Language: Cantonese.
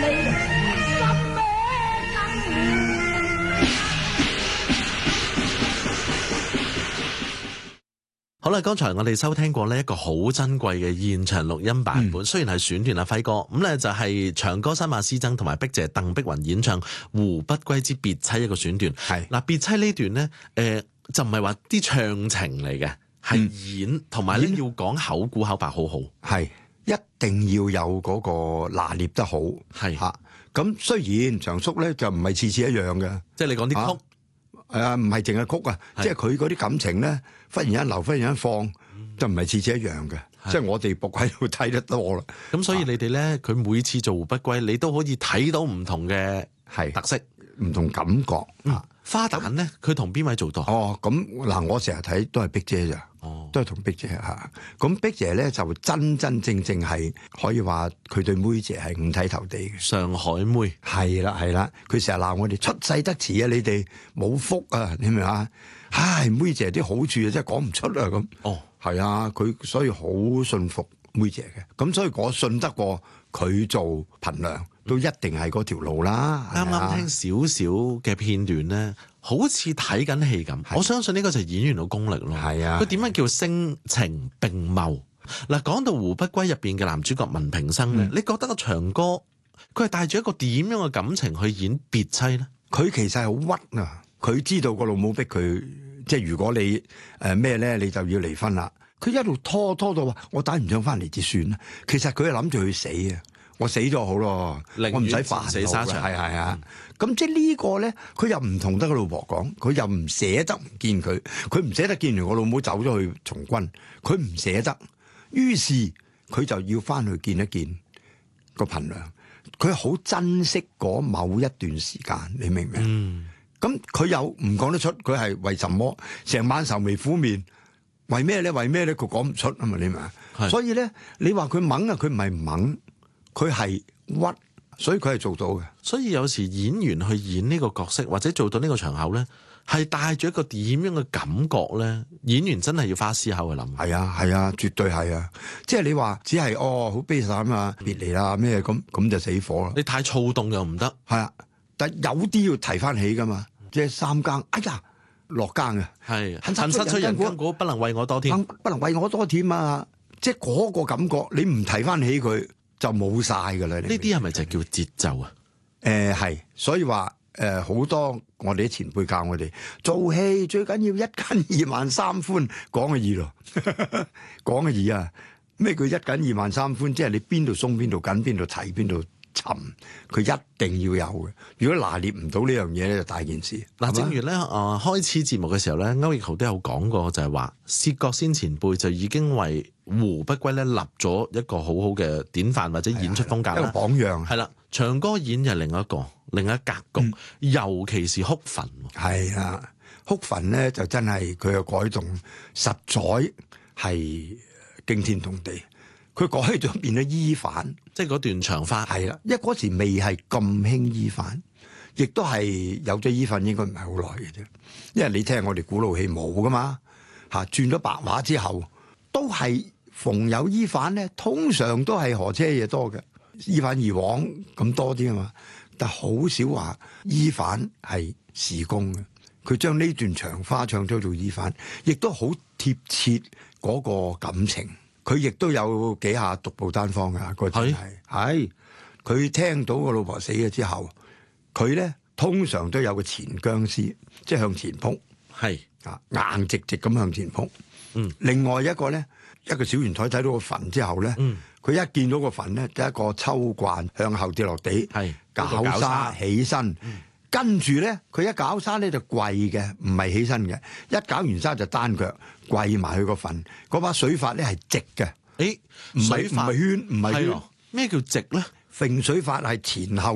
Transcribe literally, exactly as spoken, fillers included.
好啦，剛才我哋收聽過呢一個好珍貴嘅現場錄音版本，嗯、雖然係選段啊輝哥，咁咧就係長歌新馬師曾同埋碧姐鄧碧雲演唱《胡不歸之別妻》一個選段。係嗱，別妻呢段咧，誒、呃、就唔係話啲唱情嚟嘅，係演同埋咧要講口古口白好好，係一定要有嗰個拿捏得好，係吓。咁雖然長叔咧就唔係次次一樣嘅，即係你講啲曲。啊係啊，唔係淨係曲啊，即係佢嗰啲感情咧，忽然間流，忽然間放，嗯、就唔係次次一樣嘅。即係我哋僕喺度睇得多啦。咁所以你哋咧，佢、啊、每次做胡不歸，你都可以睇到唔同嘅特色，唔同感覺。嗯、花旦咧，佢同邊位做多？哦，咁嗱，我成日睇都係碧姐咋。哦，都係同碧姐嚇。咁碧姐咧就真真正正係可以話佢對妹姐係五體投地嘅。上海妹係啦係啦，佢成日鬧我哋出世得遲啊，你哋冇福啊，你明唔明啊？唉，妹姐啲好處啊，真係講唔出啊咁。哦，係啊，佢所以好信服妹姐嘅。咁所以我信得過佢做憑良，都一定係嗰條路啦。啱啱、嗯、聽少少嘅片段咧。好似睇緊戲咁，我相信呢個就係演員嘅功力咯。係啊，佢點樣叫聲情並茂？嗱，講到《胡不歸》入邊嘅男主角文平生咧，嗯、你覺得個長哥佢係帶住一個點樣嘅感情去演別妻咧？佢其實係好屈啊！佢知道個老母逼佢，即係如果你誒咩咧，你就要離婚啦。佢一路拖拖到話我打唔上翻嚟至算啦。其實佢係諗住去死啊！我死咗好咯，我唔使煩死沙場。係係啊，咁、嗯、即係呢個咧，佢又唔同得個老婆講，佢又唔捨得唔見佢，佢唔捨得見完我老母走咗去從軍，佢唔捨得，於是佢就要翻去見一見個憑良，佢好珍惜嗰某一段時間，你明唔明？嗯，咁佢又唔講得出，佢係為什麼成晚愁眉苦面，為咩咧？為咩咧？佢講唔出啊嘛，你明？是所以咧，你話佢猛啊，佢唔係唔猛。佢係屈，所以佢係做到嘅。所以有時演員去演呢個角色，或者做到呢個場口咧，係帶住一個點樣嘅感覺咧？演員真係要花思考去諗。係啊，係啊，絕對係啊！即係你話只係哦，好悲慘啊，別離啦咩咁，咁就死火啦。你太躁動又唔得。係啊，但係有啲要提翻起噶嘛，即係三更，哎呀，落更啊，係恨失出人間股，不能為我多添，不能為我多添啊！即係嗰個感覺，你唔提翻起佢。就冇晒噶啦！呢啲係咪就叫節奏啊？誒係、呃，所以話誒好多我哋啲前輩教我哋做戲最緊要一斤二萬三寬，講嘅易咯，講嘅易啊！咩叫一斤二萬三寬？即係你邊度鬆邊度緊，邊度提邊度沉，佢一定要有嘅。如果拿捏唔到呢樣嘢咧，就大件事。嗱、啊，正如咧誒、呃、開始節目嘅時候咧，歐奕豪都有講過，就係話薛覺先前輩就已經為胡不歸咧立咗一個好好嘅典範或者演出風格啦，一個榜樣係啦。長歌演就另一個另一格局，嗯、尤其是哭墳係啊，哭墳咧就真係佢嘅改動實在係驚天動地。佢改咗變咗依反，即係嗰段長髮係啦，因為嗰時未係咁興依反，亦都係有咗依反應該唔係好耐嘅啫。因為你聽我哋古老戲冇噶嘛嚇，轉咗白話之後都係逢有依反咧，通常都係何車嘢多嘅，依反而往咁多啲啊嘛，但好少話依反係時工嘅。佢將呢段長花唱咗做依反，亦都好貼切嗰個感情。佢亦都有幾下獨步單方㗎，嗰陣係係佢聽到個老婆死咗之後，佢咧通常都有個前僵屍，即係向前撲，係啊硬直直咁向前撲。嗯，另外一個咧，一個小圓台睇到個墳之後咧，嗯，佢一見到個墳咧，就一個抽慣向後跌落地，係搞沙起身。嗯，跟住咧，佢一搞沙咧就跪嘅，唔係起身嘅。一搞完沙就單腳跪埋去個墳。嗰把水法咧係直嘅，誒，唔係唔係圈，唔係圈。咩叫直咧？揈水法係前後。